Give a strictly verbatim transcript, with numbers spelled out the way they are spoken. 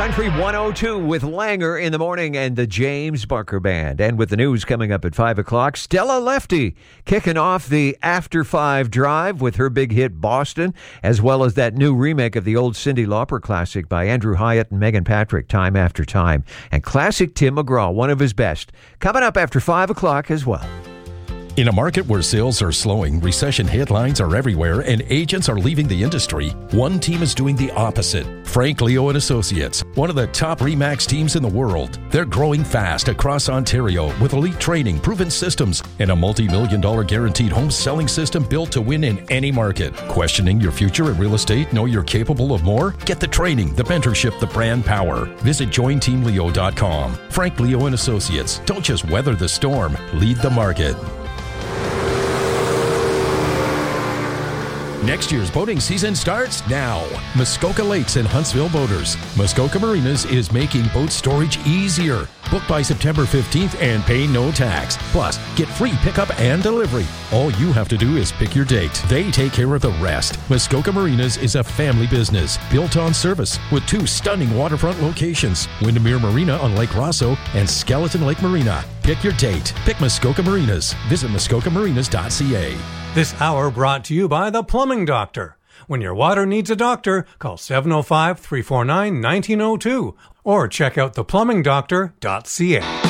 Country one oh two with Langer in the morning and the James Barker Band. And with the news coming up at five o'clock, Stella Lefty kicking off the After Five Drive with her big hit Boston, as well as that new remake of the old Cyndi Lauper classic by Andrew Hyatt and Megan Patrick, Time After Time. And classic Tim McGraw, one of his best, coming up after five o'clock as well. In a market where sales are slowing, recession headlines are everywhere, and agents are leaving the industry, one team is doing the opposite. Frank Leo and Associates, one of the top RE/MAX teams in the world. They're growing fast across Ontario with elite training, proven systems, and a multi-million dollar guaranteed home selling system built to win in any market. Questioning your future in real estate? Know you're capable of more? Get the training, the mentorship, the brand power. Visit join team leo dot com. Frank Leo and Associates. Don't just weather the storm, lead the market. Next year's boating season starts now. Muskoka Lakes and Huntsville Boaters. Muskoka Marinas is making boat storage easier. Book by September fifteenth and pay no tax. Plus, get free pickup and delivery. All you have to do is pick your date. They take care of the rest. Muskoka Marinas is a family business built on service with two stunning waterfront locations, Windermere Marina on Lake Rosso and Skeleton Lake Marina. Pick your date. Pick Muskoka Marinas. Visit muskoka marinas dot c a. This hour brought to you by The Plumbing Doctor. When your water needs a doctor, call seven oh five, three four nine, one nine oh two or check out the plumbing doctor dot c a.